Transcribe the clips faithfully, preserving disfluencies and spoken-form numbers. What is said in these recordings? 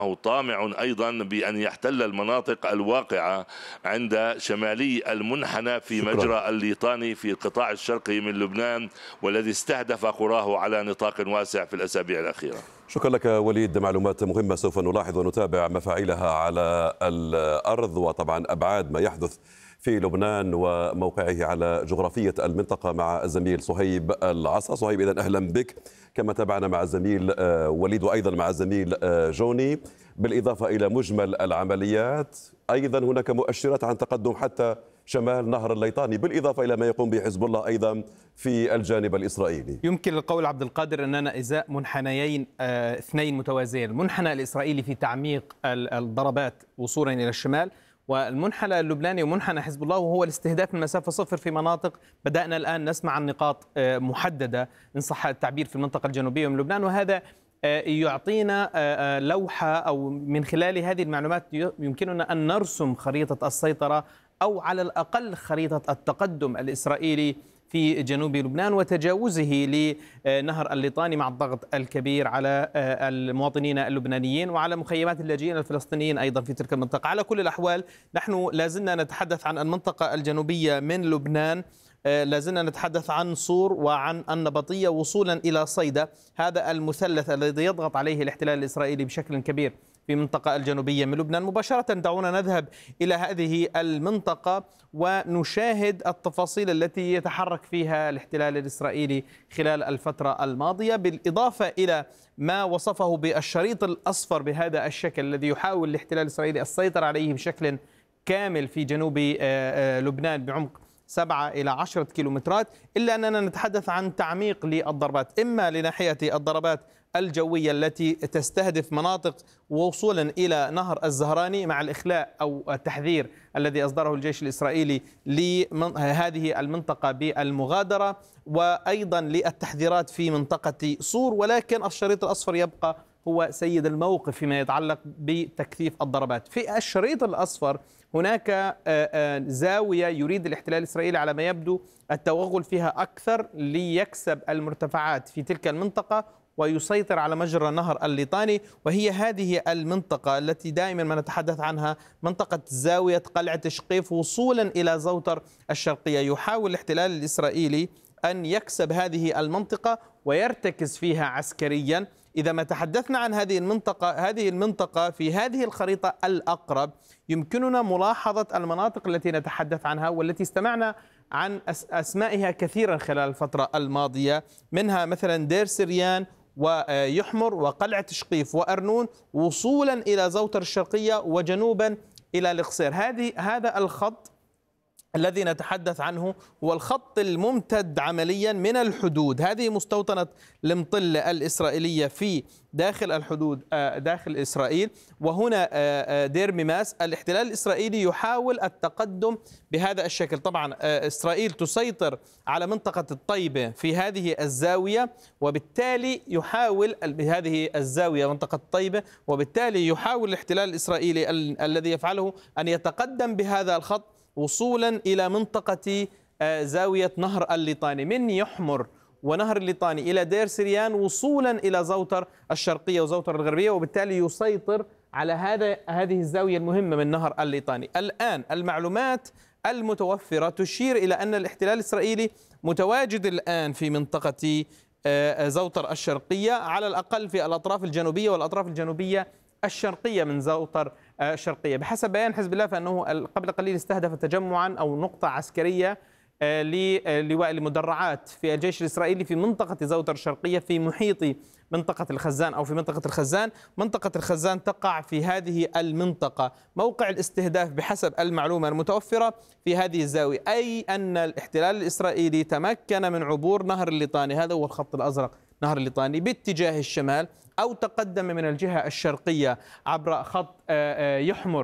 أو طامع أيضا بأن يحتل المناطق الواقعة عند شمالي المنحنى في شكرا. مجرى الليطاني في القطاع الشرقي من لبنان، والذي استهدف قراه على نطاق واسع في الأسابيع الأخيرة. شكرا لك وليد، معلومات مهمة سوف نلاحظ ونتابع مفاعلها على الأرض، وطبعا أبعاد ما يحدث في لبنان وموقعه على جغرافية المنطقة مع الزميل صهيب العصا. صهيب، إذن أهلا بك، كما تابعنا مع الزميل وليد وأيضا مع الزميل جوني. بالإضافة إلى مجمل العمليات، أيضا هناك مؤشرات عن تقدم حتى شمال نهر الليطاني، بالإضافة إلى ما يقوم به حزب الله أيضا في الجانب الإسرائيلي. يمكن القول عبد القادر أننا إزاء منحنيين آه اثنين متوازيين، المنحنى الإسرائيلي في تعميق الضربات وصولا إلى الشمال، والمنحنى اللبناني ومنحنى حزب الله وهو الاستهداف من مسافة صفر في مناطق بدأنا الآن نسمع عن نقاط آه محددة إن صح التعبير في المنطقة الجنوبية من لبنان، وهذا يعطينا لوحة أو من خلال هذه المعلومات يمكننا أن نرسم خريطة السيطرة أو على الأقل خريطة التقدم الإسرائيلي في جنوب لبنان وتجاوزه لنهر الليطاني مع الضغط الكبير على المواطنين اللبنانيين وعلى مخيمات اللاجئين الفلسطينيين أيضا في تلك المنطقة. على كل الأحوال نحن لازلنا نتحدث عن المنطقة الجنوبية من لبنان، لازلنا نتحدث عن صور وعن النبطية وصولا إلى صيدا، هذا المثلث الذي يضغط عليه الاحتلال الإسرائيلي بشكل كبير في المنطقة الجنوبية من لبنان. مباشرة دعونا نذهب إلى هذه المنطقة ونشاهد التفاصيل التي يتحرك فيها الاحتلال الإسرائيلي خلال الفترة الماضية، بالإضافة إلى ما وصفه بالشريط الأصفر بهذا الشكل الذي يحاول الاحتلال الإسرائيلي السيطرة عليه بشكل كامل في جنوب لبنان بعمق سبعة إلى عشرة كيلومترات، إلا أننا نتحدث عن تعميق للضربات، إما لناحية الضربات الجوية التي تستهدف مناطق وصولا إلى نهر الزهراني مع الإخلاء أو التحذير الذي أصدره الجيش الإسرائيلي لهذه المنطقة بالمغادرة، وأيضا للتحذيرات في منطقة صور، ولكن الشريط الأصفر يبقى هو سيد الموقف فيما يتعلق بتكثيف الضربات. في الشريط الأصفر هناك زاوية يريد الاحتلال الإسرائيلي على ما يبدو التوغل فيها أكثر ليكسب المرتفعات في تلك المنطقة ويسيطر على مجرى نهر الليطاني، وهي هذه المنطقة التي دائما ما نتحدث عنها، منطقة زاوية قلعة شقيف وصولا إلى زوتر الشرقية. يحاول الاحتلال الإسرائيلي أن يكسب هذه المنطقة ويرتكز فيها عسكريا. إذا ما تحدثنا عن هذه المنطقة، هذه المنطقة في هذه الخريطة الأقرب يمكننا ملاحظة المناطق التي نتحدث عنها والتي استمعنا عن أسمائها كثيرا خلال الفترة الماضية، منها مثلا دير سريان ويحمر وقلعة شقيف وأرنون وصولا إلى زوتر الشرقية وجنوبا إلى القصير. هذه هذا الخط الذي نتحدث عنه هو الخط الممتد عمليا من الحدود، هذه مستوطنة المطلة الإسرائيلية في داخل الحدود داخل إسرائيل، وهنا دير ميماس. الاحتلال الإسرائيلي يحاول التقدم بهذا الشكل. طبعا إسرائيل تسيطر على منطقة الطيبة في هذه الزاوية، وبالتالي يحاول بهذه الزاوية منطقة الطيبة، وبالتالي يحاول الاحتلال الإسرائيلي الذي يفعله أن يتقدم بهذا الخط وصولا إلى منطقة زاوية نهر الليطاني من يحمر ونهر الليطاني إلى دير سريان وصولا إلى زوتر الشرقية وزوتر الغربية، وبالتالي يسيطر على هذا هذه الزاوية المهمة من نهر الليطاني. الآن المعلومات المتوفرة تشير إلى أن الاحتلال الإسرائيلي متواجد الآن في منطقة زوتر الشرقية، على الأقل في الأطراف الجنوبية والأطراف الجنوبية الشرقية من زوتر الشرقية. بحسب بيان حزب الله فإنه قبل قليل استهدف تجمعا أو نقطة عسكرية للواء المدرعات في الجيش الإسرائيلي في منطقة زوتر الشرقية في محيط منطقة الخزان أو في منطقة الخزان. منطقة الخزان تقع في هذه المنطقة. موقع الاستهداف بحسب المعلومة المتوفرة في هذه الزاوية، أي أن الاحتلال الإسرائيلي تمكن من عبور نهر الليطاني، هذا هو الخط الأزرق، نهر الليطاني باتجاه الشمال، أو تقدم من الجهة الشرقية عبر خط يحمر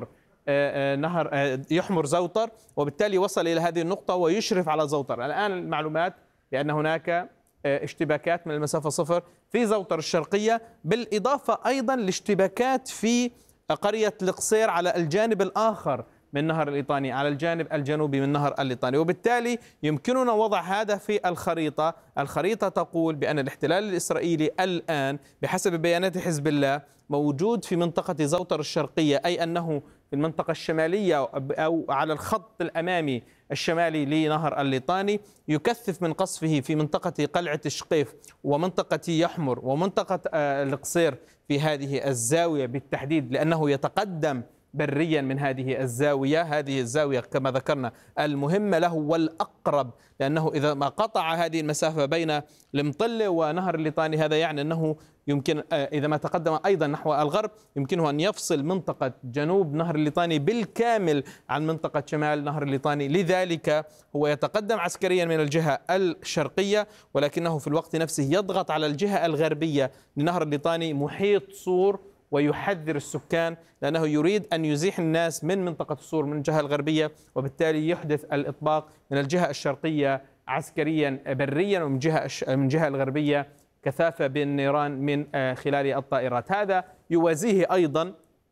نهر يحمر زوتر، وبالتالي وصل إلى هذه النقطة ويشرف على زوتر. الآن المعلومات بأن هناك اشتباكات من المسافة صفر في زوتر الشرقية، بالإضافة أيضا لاشتباكات في قرية القصير على الجانب الآخر من نهر الليطاني على الجانب الجنوبي من نهر الليطاني. وبالتالي يمكننا وضع هذا في الخريطة. الخريطة تقول بأن الاحتلال الإسرائيلي الآن بحسب بيانات حزب الله موجود في منطقة زوطر الشرقية، أي أنه في المنطقة الشمالية أو على الخط الأمامي الشمالي لنهر الليطاني، يكثف من قصفه في منطقة قلعة شقيف ومنطقة يحمر ومنطقة القصير في هذه الزاوية بالتحديد، لأنه يتقدم بريا من هذه الزاوية. هذه الزاوية كما ذكرنا المهمة له والأقرب، لأنه إذا ما قطع هذه المسافة بين المطلة ونهر الليطاني هذا يعني أنه يمكن إذا ما تقدم أيضا نحو الغرب يمكنه أن يفصل منطقة جنوب نهر الليطاني بالكامل عن منطقة شمال نهر الليطاني. لذلك هو يتقدم عسكريا من الجهة الشرقية، ولكنه في الوقت نفسه يضغط على الجهة الغربية لنهر الليطاني محيط صور، ويحذر السكان لأنه يريد أن يزيح الناس من منطقة الصور من الجهة الغربية، وبالتالي يحدث الإطباق من الجهة الشرقية عسكريا بريا، ومن جهة من الجهة الغربية كثافة بالنيران من خلال الطائرات. هذا يوازيه أيضا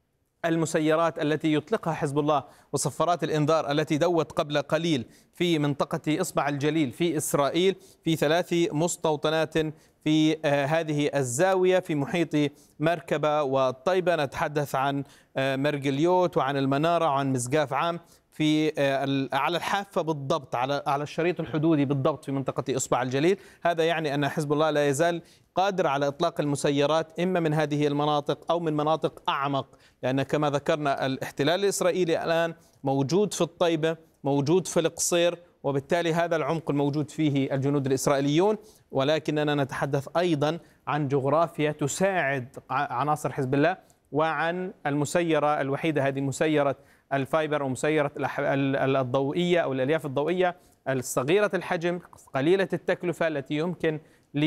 المسيرات التي يطلقها حزب الله وصفارات الإنذار التي دوت قبل قليل في منطقة إصبع الجليل في إسرائيل في ثلاث مستوطنات في هذه الزاوية في محيط مركبة والطيبة. نتحدث عن مرجليوت وعن المنارة وعن مسقاف عام في على الحافة بالضبط، على على الشريط الحدودي بالضبط في منطقة إصبع الجليل. هذا يعني أن حزب الله لا يزال قادر على إطلاق المسيرات إما من هذه المناطق أو من مناطق أعمق، لأن كما ذكرنا الاحتلال الإسرائيلي الآن موجود في الطيبة، موجود في القصير، وبالتالي هذا العمق الموجود فيه الجنود الإسرائيليون. ولكننا نتحدث أيضا عن جغرافيا تساعد عناصر حزب الله، وعن المسيرة الوحيدة هذه مسيرة الفايبر أو مسيرة الضوئية أو الألياف الضوئية الصغيرة الحجم قليلة التكلفة التي يمكن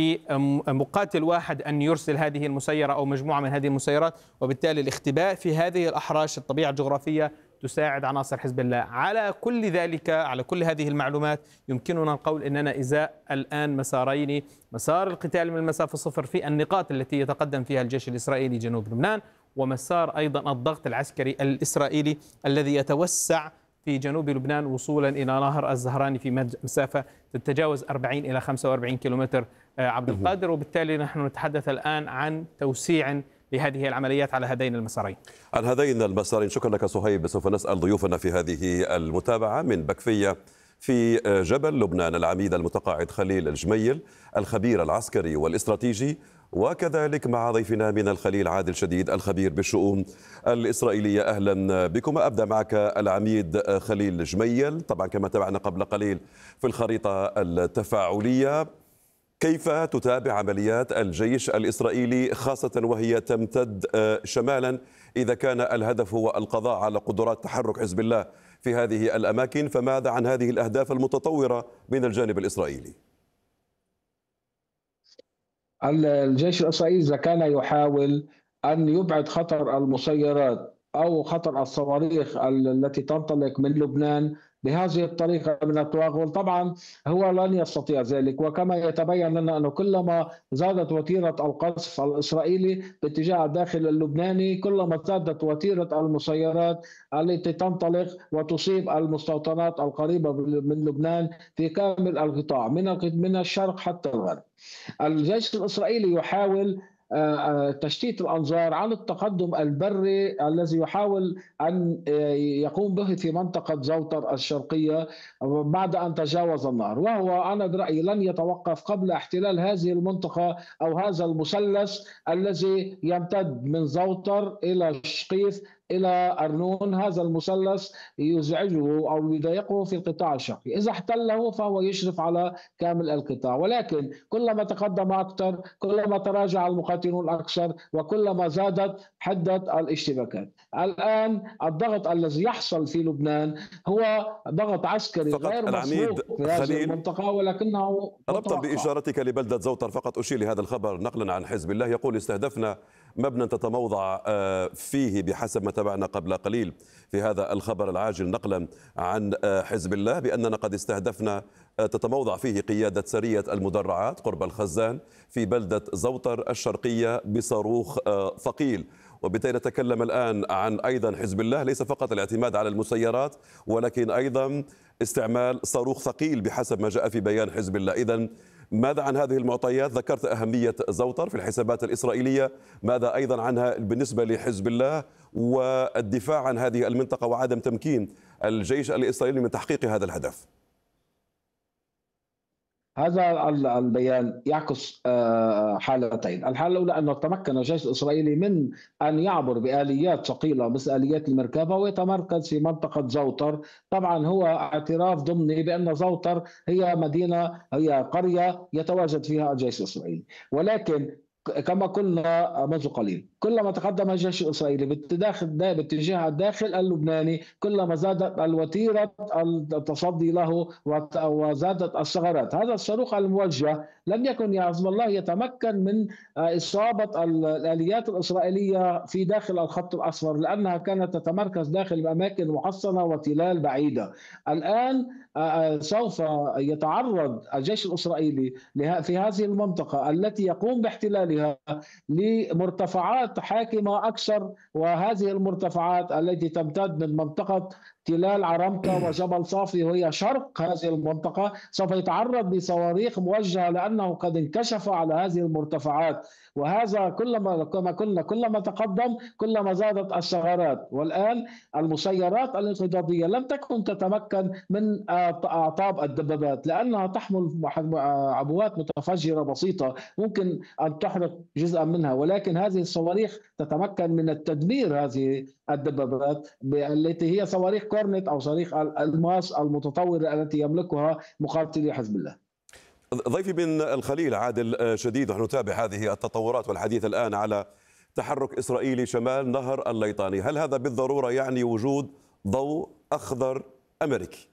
لمقاتل واحد أن يرسل هذه المسيرة أو مجموعة من هذه المسيرات. وبالتالي الاختباء في هذه الأحراش الطبيعة الجغرافية تساعد عناصر حزب الله. على كل ذلك، على كل هذه المعلومات، يمكننا القول أننا إزاء الآن مسارين: مسار القتال من المسافة صفر في النقاط التي يتقدم فيها الجيش الإسرائيلي جنوب لبنان، ومسار أيضا الضغط العسكري الإسرائيلي الذي يتوسع في جنوب لبنان وصولا إلى نهر الزهراني في مسافة تتجاوز أربعين إلى خمسة وأربعين كيلومتر عبد القادر. وبالتالي نحن نتحدث الآن عن توسيع لهذه العمليات على هذين المسارين. عن هذين المسارين شكرا لك صهيب. سوف نسأل ضيوفنا في هذه المتابعة من بكفية في جبل لبنان العميد المتقاعد خليل الجميل الخبير العسكري والاستراتيجي، وكذلك مع ضيفنا من الخليل عادل شديد الخبير بالشؤون الإسرائيلية. أهلا بكم. أبدأ معك العميد خليل جميل. طبعا كما تابعنا قبل قليل في الخريطة التفاعلية، كيف تتابع عمليات الجيش الإسرائيلي خاصة وهي تمتد شمالا، إذا كان الهدف هو القضاء على قدرات تحرك حزب الله في هذه الأماكن، فماذا عن هذه الأهداف المتطورة من الجانب الإسرائيلي؟ الجيش الإسرائيلي إذا كان يحاول أن يبعد خطر المسيرات أو خطر الصواريخ التي تنطلق من لبنان بهذه الطريقة من التوغل، طبعا هو لن يستطيع ذلك. وكما يتبين لنا أنه كلما زادت وتيرة القصف الإسرائيلي باتجاه الداخل اللبناني كلما زادت وتيرة المسيرات التي تنطلق وتصيب المستوطنات القريبة من لبنان في كامل القطاع من الشرق حتى الغرب. الجيش الإسرائيلي يحاول تشتيت الأنظار عن التقدم البري الذي يحاول أن يقوم به في منطقة زوطر الشرقية بعد أن تجاوز النهر، وهو أنا برأيي لن يتوقف قبل احتلال هذه المنطقة أو هذا المثلث الذي يمتد من زوطر إلى شقيف إلى أرنون. هذا المثلث يزعجه أو يضايقه في القطاع الشرقي، إذا احتله فهو يشرف على كامل القطاع، ولكن كلما تقدم أكثر كلما تراجع المقاتلون أكثر وكلما زادت حدة الاشتباكات. الآن الضغط الذي يحصل في لبنان هو ضغط عسكري غير مسبوق في هذه المنطقة، ولكنه ربطا بإشارتك لبلدة زوطر فقط أشير لهذا الخبر نقلا عن حزب الله يقول استهدفنا مبنى تتموضع فيه بحسب ما تابعنا قبل قليل في هذا الخبر العاجل نقلا عن حزب الله بأننا قد استهدفنا تتموضع فيه قيادة سرية المدرعات قرب الخزان في بلدة زوطر الشرقية بصاروخ ثقيل. وبالتالي نتكلم الآن عن أيضا حزب الله، ليس فقط الاعتماد على المسيرات ولكن أيضا استعمال صاروخ ثقيل بحسب ما جاء في بيان حزب الله. إذن ماذا عن هذه المعطيات؟ ذكرت أهمية زوطر في الحسابات الإسرائيلية، ماذا أيضا عنها بالنسبة لحزب الله والدفاع عن هذه المنطقة وعدم تمكين الجيش الإسرائيلي من تحقيق هذا الهدف؟ هذا البيان يعكس حالتين. الحالة الأولى أنه تمكن الجيش الإسرائيلي من أن يعبر بآليات ثقيلة مثل آليات المركبة ويتمركز في منطقة زوطر. طبعا هو اعتراف ضمني بأن زوطر هي مدينة، هي قرية يتواجد فيها الجيش الإسرائيلي، ولكن كما قلنا منذ قليل كلما تقدم الجيش الإسرائيلي باتجاه الداخل اللبناني كلما زادت الوتيرة التصدي له وزادت الثغرات. هذا الصاروخ الموجه لم يكن يا حزب الله يتمكن من إصابة الآليات الإسرائيلية في داخل الخط الأصفر لأنها كانت تتمركز داخل أماكن محصنة وتلال بعيدة. الآن سوف يتعرض الجيش الإسرائيلي في هذه المنطقة التي يقوم باحتلالها لمرتفعات حاكمة أكثر، وهذه المرتفعات التي تمتد من منطقة تلال عرمكة وجبل صافي وهي شرق هذه المنطقة سوف يتعرض لصواريخ موجهة لأنه قد انكشف على هذه المرتفعات. وهذا كلما كما قلنا كلما تقدم كلما زادت الثغرات. والآن المسيرات الانقضاضية لم تكن تتمكن من أعطاب الدبابات لأنها تحمل عبوات متفجرة بسيطة ممكن أن تحرق جزءا منها، ولكن هذه الصواريخ تتمكن من التدمير هذه الدبابات التي هي صواريخ كورنت أو صواريخ الماس المتطورة التي يملكها مقاتلي حزب الله. ضيفي بن الخليل عادل شديد، ونحن نتابع هذه التطورات والحديث الآن على تحرك إسرائيلي شمال نهر الليطاني، هل هذا بالضرورة يعني وجود ضوء أخضر أمريكي؟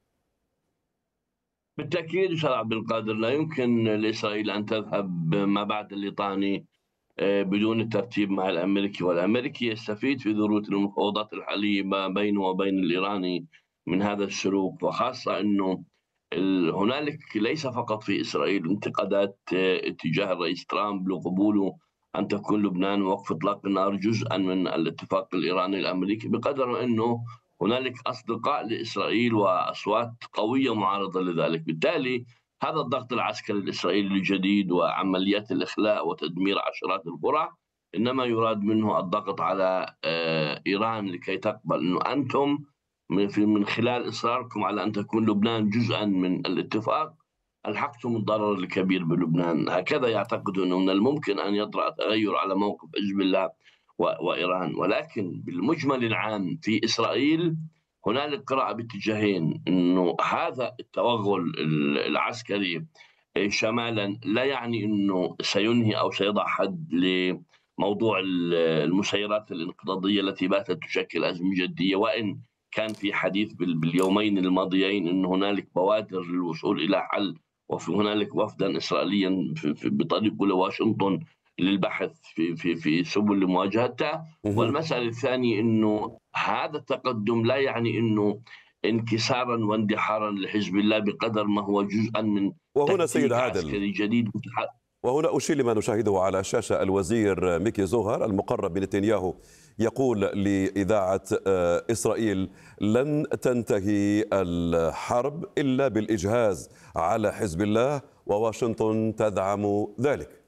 بالتأكيد أستاذ عبد القادر، لا يمكن لإسرائيل أن تذهب ما بعد الليطاني بدون الترتيب مع الأمريكي، والأمريكي يستفيد في ذروة المفاوضات الحالية بينه وبين الإيراني من هذا السلوك، وخاصة أنه هنالك ليس فقط في إسرائيل انتقادات اتجاه الرئيس ترامب لقبوله أن تكون لبنان ووقف إطلاق النار جزءا من الاتفاق الإيراني الأمريكي، بقدر أنه هنالك أصدقاء لإسرائيل وأصوات قوية معارضة لذلك. بالتالي هذا الضغط العسكري الإسرائيلي الجديد وعمليات الإخلاء وتدمير عشرات القرى إنما يراد منه الضغط على إيران لكي تقبل أنه أنتم من خلال إصراركم على أن تكون لبنان جزءا من الاتفاق ألحقتم الضرر الكبير بلبنان. هكذا يعتقد أنه من الممكن أن يطرأ تغير على موقف حزب الله وإيران. ولكن بالمجمل العام في إسرائيل هنالك قراءة باتجاهين، أنه هذا التوغل العسكري شمالا لا يعني أنه سينهي أو سيضع حد لموضوع المسيرات الانقضاضية التي باتت تشكل أزمة جدية، وإن كان في حديث باليومين الماضيين أن هنالك بوادر للوصول إلى حل، وفي هنالك وفدا إسرائيليا بطريقه لواشنطن للبحث في في في سبل لمواجهتها. والمسألة الثانية أنه هذا التقدم لا يعني أنه انكسارا واندحارا لحزب الله بقدر ما هو جزءا من وهنا سيد عادل عسكري جديد. وهنا أشير لما نشاهده على الشاشة الوزير ميكي زوهر المقرب من نتنياهو يقول لإذاعة إسرائيل لن تنتهي الحرب إلا بالإجهاز على حزب الله وواشنطن تدعم ذلك.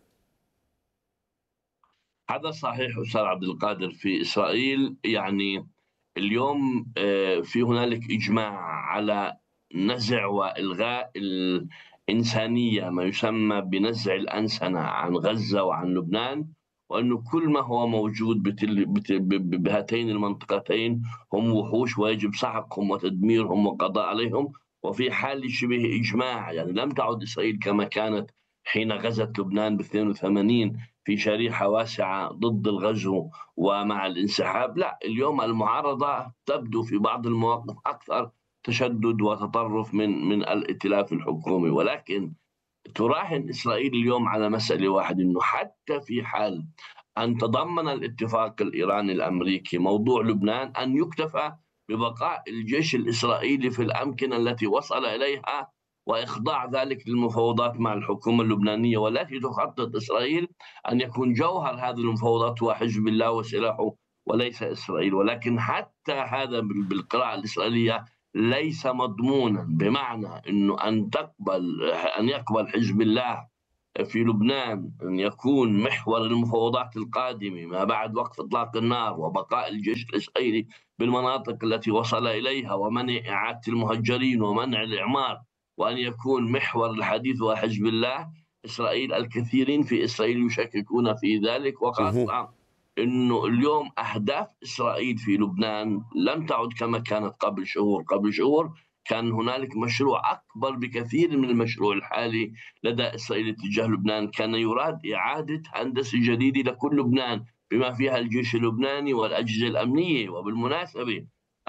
هذا صحيح أستاذ عبد القادر. في إسرائيل يعني اليوم في هنالك إجماع على نزع وإلغاء الإنسانية، ما يسمى بنزع الأنسنة عن غزة وعن لبنان، وأنه كل ما هو موجود بتل... بتل... بهاتين المنطقتين هم وحوش ويجب سحقهم وتدميرهم والقضاء عليهم. وفي حال شبه إجماع، يعني لم تعد إسرائيل كما كانت حين غزت لبنان ب اثنين وثمانين في شريحة واسعة ضد الغزو ومع الانسحاب. لا، اليوم المعارضة تبدو في بعض المواقف أكثر تشدد وتطرف من من الائتلاف الحكومي، ولكن تراهن إسرائيل اليوم على مسألة واحدة، أنه حتى في حال أن تضمن الاتفاق الإيراني الأمريكي موضوع لبنان أن يكتفى ببقاء الجيش الإسرائيلي في الأمكنة التي وصل إليها وإخضاع ذلك للمفاوضات مع الحكومة اللبنانية، والتي تخطط إسرائيل أن يكون جوهر هذه المفاوضات هو حزب الله وسلاحه وليس إسرائيل. ولكن حتى هذا بالقراءة الإسرائيلية ليس مضمونا، بمعنى أنه أن تقبل أن يقبل حزب الله في لبنان أن يكون محور المفاوضات القادمة ما بعد وقف إطلاق النار وبقاء الجيش الإسرائيلي بالمناطق التي وصل إليها ومنع إعادة المهجرين ومنع الإعمار، وأن يكون محور الحديث هو حزب الله. إسرائيل الكثيرين في إسرائيل يشككون في ذلك، وخاصة أنه اليوم أهداف إسرائيل في لبنان لم تعد كما كانت قبل شهور. قبل شهور كان هنالك مشروع أكبر بكثير من المشروع الحالي لدى إسرائيل تجاه لبنان، كان يراد إعادة هندسة جديدة لكل لبنان بما فيها الجيش اللبناني والأجهزة الأمنية. وبالمناسبة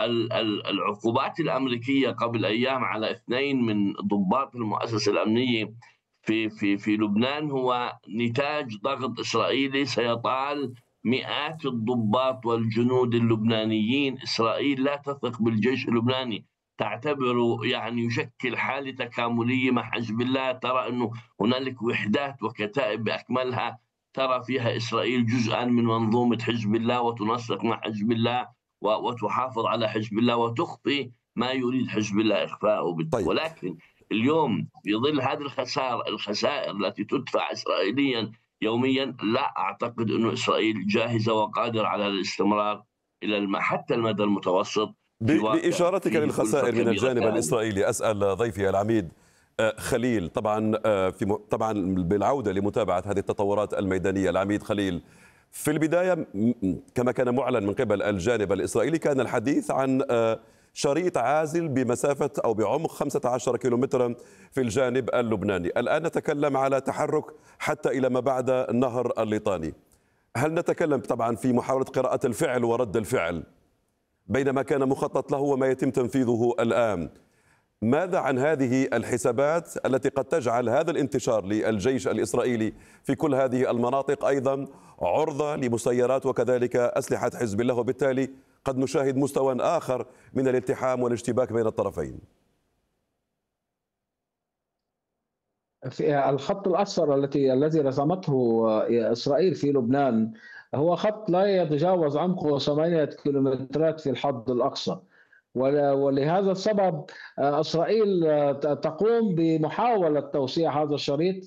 العقوبات الأمريكية قبل أيام على اثنين من ضباط المؤسسة الأمنية في في في لبنان هو نتاج ضغط إسرائيلي سيطال مئات الضباط والجنود اللبنانيين. إسرائيل لا تثق بالجيش اللبناني، تعتبره يعني يشكل حالة تكاملية مع حزب الله، ترى أنه هنالك وحدات وكتائب بأكملها ترى فيها إسرائيل جزءا من منظومة حزب الله وتنسق مع حزب الله وتحافظ على حزب الله وتخفي ما يريد حزب الله إخفاءه. طيب. ولكن اليوم في ظل هذه الخسائر الخسائر التي تدفع إسرائيليا يوميا، لا أعتقد أن إسرائيل جاهزة وقادرة على الاستمرار إلى حتى المدى المتوسط. بإشارتك للخسائر من الجانب الإسرائيلي، أسأل ضيفي العميد خليل طبعا في طبعا بالعودة لمتابعة هذه التطورات الميدانية. العميد خليل، في البداية كما كان معلن من قبل الجانب الإسرائيلي كان الحديث عن شريط عازل بمسافة أو بعمق خمسة عشر كيلومترا في الجانب اللبناني. الآن نتكلم على تحرك حتى إلى ما بعد النهر الليطاني. هل نتكلم طبعا في محاولة قراءة الفعل ورد الفعل بين ما كان مخطط له وما يتم تنفيذه الآن؟ ماذا عن هذه الحسابات التي قد تجعل هذا الانتشار للجيش الإسرائيلي في كل هذه المناطق أيضا عرضة لمسيرات وكذلك أسلحة حزب الله، وبالتالي قد نشاهد مستوى آخر من الالتحام والاشتباك بين الطرفين؟ في الخط الأصفر التي الذي رسمته إسرائيل في لبنان هو خط لا يتجاوز عمقه ثمانية كيلومترات في الحد الأقصى، ولهذا السبب إسرائيل تقوم بمحاولة توسيع هذا الشريط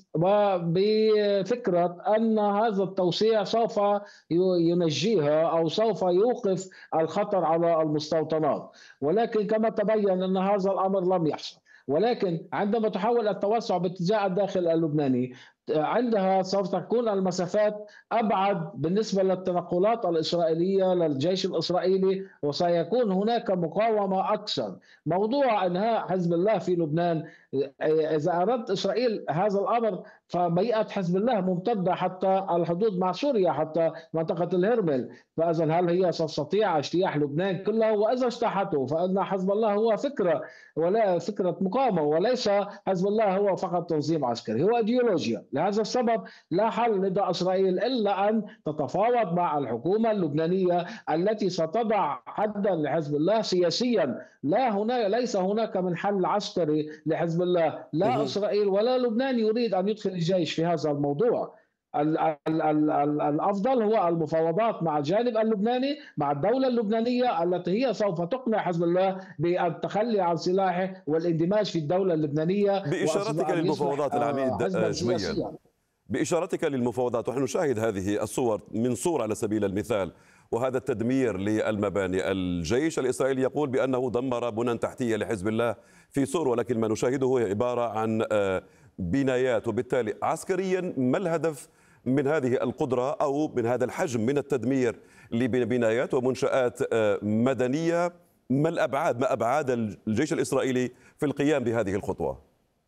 وبفكرة أن هذا التوسيع سوف ينجيها أو سوف يوقف الخطر على المستوطنات، ولكن كما تبين أن هذا الأمر لم يحصل. ولكن عندما تحاول التوسع باتجاه الداخل اللبناني عندها سوف تكون المسافات أبعد بالنسبة للتنقلات الإسرائيلية للجيش الإسرائيلي، وسيكون هناك مقاومة أكثر. موضوع إنهاء حزب الله في لبنان، إذا أردت إسرائيل هذا الأمر فبيئة حزب الله ممتدة حتى الحدود مع سوريا، حتى منطقة الهرمل، فإذا هل هي تستطيع اجتياح لبنان كله؟ وإذا اجتاحته فإن حزب الله هو فكرة ولا فكرة مقاومة، وليس حزب الله هو فقط تنظيم عسكري، هو إيديولوجيا. لهذا السبب لا حل لدى إسرائيل إلا أن تتفاوض مع الحكومة اللبنانية التي ستضع حدا لحزب الله سياسيا. لا هنا ليس هناك من حل عسكري لحزب الله، لا إسرائيل ولا لبنان يريد أن يدخل الجيش في هذا الموضوع. ال ال ال ال الأفضل هو المفاوضات مع الجانب اللبناني، مع الدولة اللبنانية التي هي سوف تقنع حزب الله بالتخلي عن سلاحه والاندماج في الدولة اللبنانية. بإشارتك للمفاوضات العميد جميل، بإشارتك للمفاوضات ونحن نشاهد هذه الصور من صورة على سبيل المثال، وهذا التدمير للمباني. الجيش الإسرائيلي يقول بأنه دمر بنى تحتية لحزب الله في سور، ولكن ما نشاهده هو عبارة عن بنايات. وبالتالي عسكريا ما الهدف من هذه القدرة أو من هذا الحجم من التدمير لبنايات ومنشآت مدنية؟ ما الأبعاد ما أبعاد الجيش الإسرائيلي في القيام بهذه الخطوة؟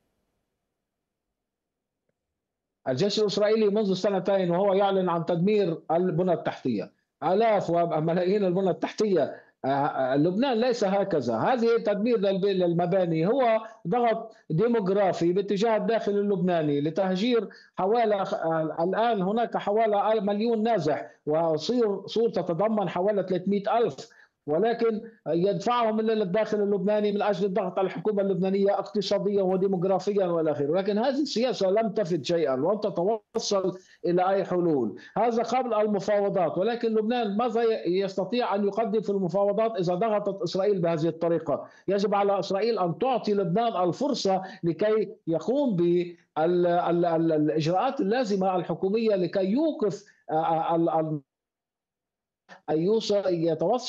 الجيش الإسرائيلي منذ سنتين وهو يعلن عن تدمير البنى التحتية، آلاف وملايين البنى التحتية. لبنان ليس هكذا، هذه تدمير للمباني هو ضغط ديموغرافي باتجاه الداخل اللبناني لتهجير حوالي الآن هناك حوالي مليون نازح، وصير صور تتضمن حوالي ثلاثمئة ألف ولكن يدفعهم من الداخل اللبناني من أجل الضغط على الحكومة اللبنانية اقتصاديا وديموغرافيا والى اخره، ولكن هذه السياسة لم تفد شيئا ولم تتوصل إلى أي حلول. هذا قبل المفاوضات، ولكن لبنان ماذا يستطيع أن يقدم في المفاوضات إذا ضغطت إسرائيل بهذه الطريقة؟ يجب على إسرائيل أن تعطي لبنان الفرصة لكي يقوم بالإجراءات اللازمة الحكومية لكي يوقف أن يتوصل